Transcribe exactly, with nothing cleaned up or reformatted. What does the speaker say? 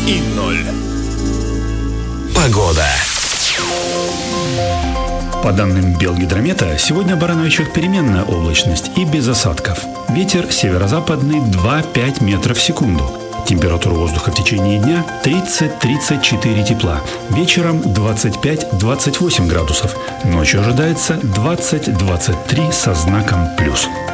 и ноль. Погода. По данным Белгидромета, сегодня в Барановичах переменная облачность и без осадков. Ветер северо-западный два-пять метров в секунду. Температура воздуха в течение дня тридцать-тридцать четыре тепла. Вечером двадцать пять-двадцать восемь градусов. Ночью ожидается двадцать-двадцать три со знаком плюс.